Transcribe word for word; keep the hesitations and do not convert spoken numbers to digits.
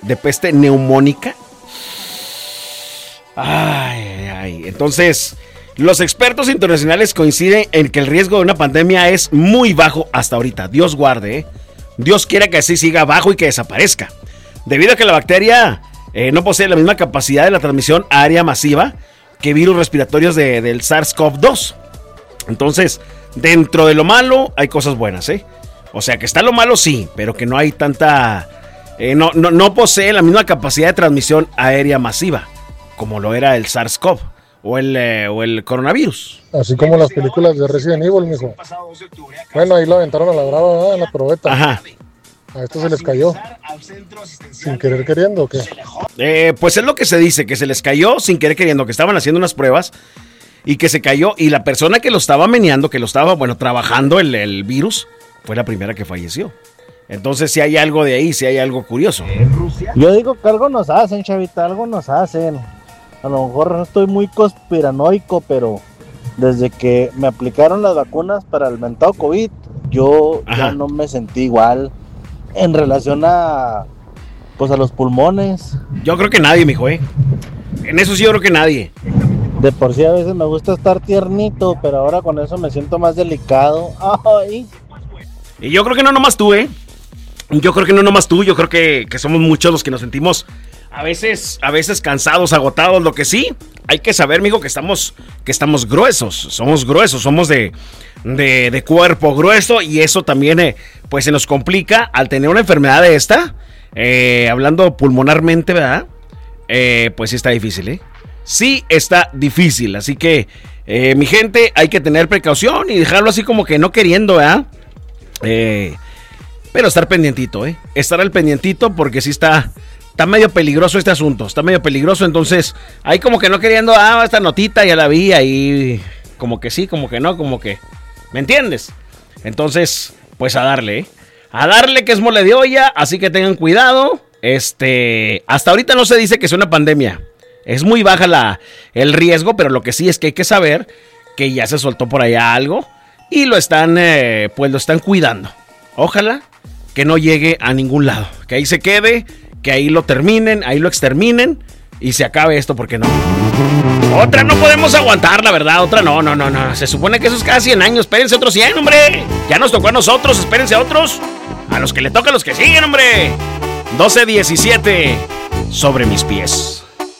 de peste neumónica. Ay, ay, entonces, los expertos internacionales coinciden en que el riesgo de una pandemia es muy bajo hasta ahorita. Dios guarde, ¿eh? Dios quiera que así siga bajo y que desaparezca. Debido a que la bacteria eh, no posee la misma capacidad de la transmisión aérea masiva que virus respiratorios de, del SARS-CoV dos. Entonces, dentro de lo malo hay cosas buenas, ¿eh? O sea, que está lo malo sí, pero que no hay tanta... Eh, no, no, no posee la misma capacidad de transmisión aérea masiva como lo era el SARS-CoV o el, eh, o el coronavirus. Así como las películas de Resident Evil, mijo. Bueno, ahí lo aventaron a la brava, ¿verdad? En la probeta. Ajá. A esto se les cayó. ¿Sin querer queriendo o qué? Eh, pues es lo que se dice, que se les cayó sin querer queriendo, que estaban haciendo unas pruebas y que se cayó. Y la persona que lo estaba meneando, que lo estaba, bueno, trabajando el, el virus, fue la primera que falleció. Entonces si hay algo de ahí, si hay algo curioso. Yo digo que algo nos hacen, chavita, algo nos hacen. A lo mejor no estoy muy conspiranoico, pero desde que me aplicaron las vacunas para el mentado COVID, yo Ajá. ya no me sentí igual en relación a, pues a los pulmones. Yo creo que nadie, mijo, ¿eh? En eso sí yo creo que nadie. De por sí a veces me gusta estar tiernito, pero ahora con eso me siento más delicado. Ay. Y yo creo que no nomás tú, ¿eh? Yo creo que no nomás tú, yo creo que, que somos muchos los que nos sentimos a veces, a veces cansados, agotados, lo que sí. Hay que saber, mijo, que estamos, que estamos gruesos, somos gruesos, somos de, de, de cuerpo grueso y eso también, eh, pues se nos complica al tener una enfermedad de esta, eh, hablando pulmonarmente, ¿verdad? Eh, pues sí está difícil, ¿eh? Sí está difícil, así que, eh, mi gente, hay que tener precaución y dejarlo así como que no queriendo, ¿verdad? Eh, pero estar pendientito, ¿eh? Estar al pendientito porque sí está... Está medio peligroso este asunto, está medio peligroso, entonces ahí como que no queriendo, ah, esta notita ya la vi, ahí como que sí, como que no, como que, ¿me entiendes? Entonces, pues a darle, ¿eh? A darle que es mole de olla, así que tengan cuidado, este, hasta ahorita no se dice que es una pandemia, es muy baja la, el riesgo, pero lo que sí es que hay que saber que ya se soltó por allá algo y lo están, eh, pues lo están cuidando, ojalá que no llegue a ningún lado, que ahí se quede, que ahí lo terminen, ahí lo exterminen y se acabe esto, porque no. Otra no podemos aguantar, la verdad, otra no, no, no, no. Se supone que eso es cada cien años, espérense otros cien, hombre. Ya nos tocó a nosotros, espérense a otros. A los que le toca, a los que siguen, hombre. doce diecisiete sobre mis pies.